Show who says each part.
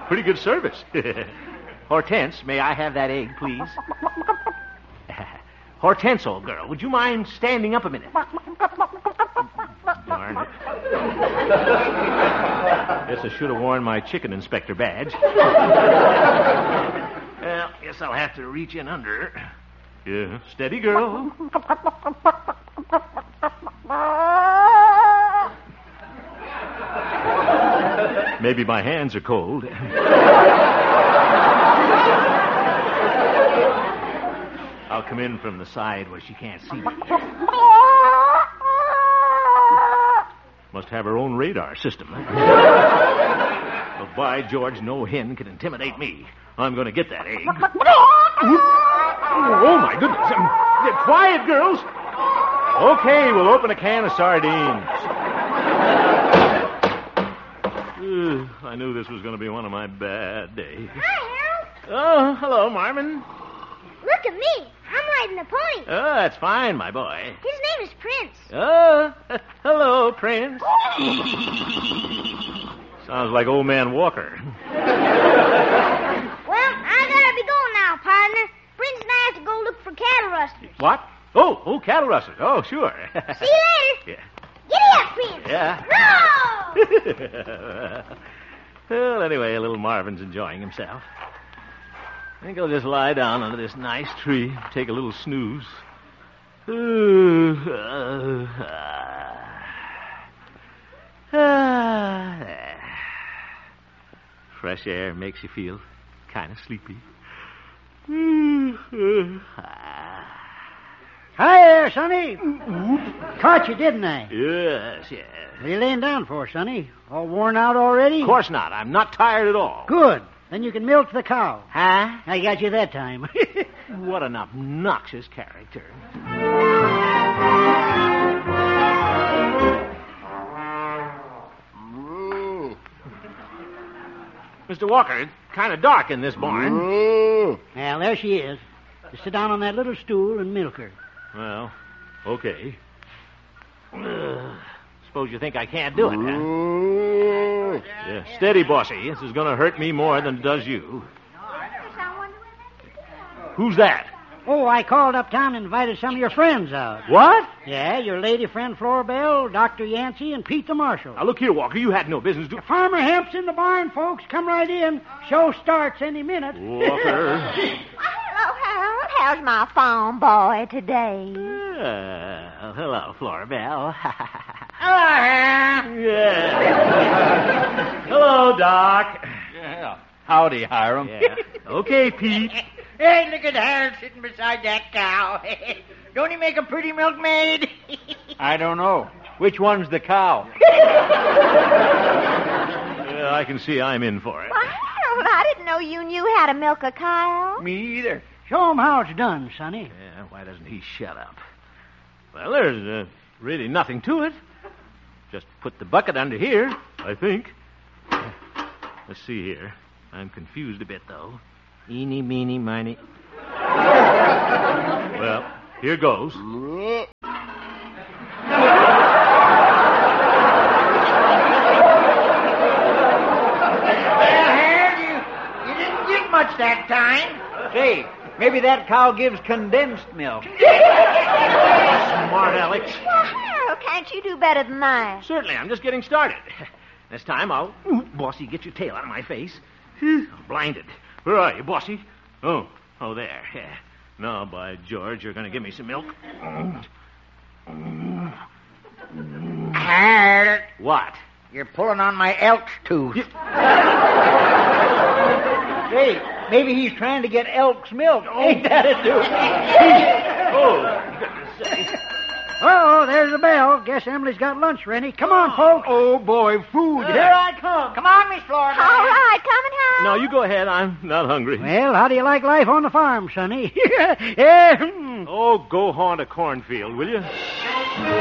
Speaker 1: Pretty good service. Hortense, may I have that egg, please? Hortense, old girl, would you mind standing up a minute? Darn it. Guess I should have worn my chicken inspector badge. Well, guess I'll have to reach in under. Yeah, steady, girl. Maybe my hands are cold. I'll come in from the side where she can't see me. Must have her own radar system. But by George, no hen can intimidate me. I'm going to get that egg. Oh, my goodness. Quiet, girls. Okay, we'll open a can of sardines. I knew this was going to be one of my bad days.
Speaker 2: Hi, Harold.
Speaker 1: Oh, hello, Marvin.
Speaker 2: Look at me. I'm riding a pony.
Speaker 1: Oh, that's fine, my boy.
Speaker 2: His name is Prince.
Speaker 1: Oh, hello, Prince. Sounds like old man Walker.
Speaker 2: Well, I gotta be going now, partner. Prince and I have to go look for cattle rustlers.
Speaker 1: What? Oh, cattle rustlers. Oh, sure.
Speaker 2: See you later.
Speaker 1: Yeah.
Speaker 2: Giddy up, Prince.
Speaker 1: Yeah.
Speaker 2: No!
Speaker 1: Well, anyway, little Marvin's enjoying himself. I think I'll just lie down under this nice tree, take a little snooze. Fresh air makes you feel kind of sleepy.
Speaker 3: Hi there, Sonny. Caught you, didn't I?
Speaker 1: Yes.
Speaker 3: What are you laying down for, Sonny? All worn out already?
Speaker 1: Of course not. I'm not tired at all.
Speaker 3: Good. Then you can milk the cow.
Speaker 1: Huh?
Speaker 3: I got you that time.
Speaker 1: What an obnoxious character. Mr. Walker, it's kind of dark in this barn.
Speaker 3: Well, there she is. Just sit down on that little stool and milk her.
Speaker 1: Well, okay. Suppose you think I can't do it, huh? Yeah, steady, bossy. This is going to hurt me more than it does you. Who's that?
Speaker 3: Oh, I called uptown and invited some of your friends out.
Speaker 1: What?
Speaker 3: Yeah, your lady friend Florbell, Dr. Yancey, and Pete the Marshal.
Speaker 1: Now, look here, Walker. You had no business doing...
Speaker 3: Farmer Hemp's in the barn, folks. Come right in. Show starts any minute.
Speaker 1: Walker.
Speaker 2: Hello, Harold. How's my farm boy today?
Speaker 1: Hello, Florbell.
Speaker 2: Hello, Harold.
Speaker 1: Yeah. Hello, Doc.
Speaker 4: Yeah. Howdy, Hiram.
Speaker 1: Yeah. Okay, Pete.
Speaker 5: Hey, look at Harold sitting beside that cow. Don't he make a pretty milkmaid?
Speaker 4: I don't know. Which one's the cow?
Speaker 1: Well, I can see I'm in for it.
Speaker 2: Well, Harold, I didn't know you knew how to milk a cow.
Speaker 4: Me either.
Speaker 3: Show 'em how it's done, Sonny.
Speaker 1: Yeah, why doesn't he shut up? Well, there's really nothing to it. Just put the bucket under here, I think. Let's see here. I'm confused a bit, though. Eeny, meeny, miny. Well, here goes.
Speaker 5: Well, Harold, you didn't get much that time.
Speaker 4: Say, maybe that cow gives condensed milk.
Speaker 1: Smart Alex.
Speaker 2: Well, Harold, can't you do better than that?
Speaker 1: Certainly, I'm just getting started. This time I'll... Bossy, get your tail out of my face. I'm blinded. Where are you, Bossy? Oh, there. Yeah. Now, by George, you're going to give me some milk.
Speaker 5: Harold,
Speaker 1: What?
Speaker 5: you're pulling on my elk's tooth.
Speaker 4: Say, maybe he's trying to get elk's milk. Ain't that it, dude?
Speaker 1: Oh, goodness sake.
Speaker 3: Oh, there's the bell. Guess Emily's got lunch ready. Come on, folks.
Speaker 4: Oh, boy, food.
Speaker 3: Here I come.
Speaker 5: Come on, Miss Florida.
Speaker 2: All right, coming, Harold.
Speaker 1: No, you go ahead. I'm not hungry.
Speaker 3: Well, how do you like life on the farm, Sonny?
Speaker 1: Oh, go haunt a cornfield, will you?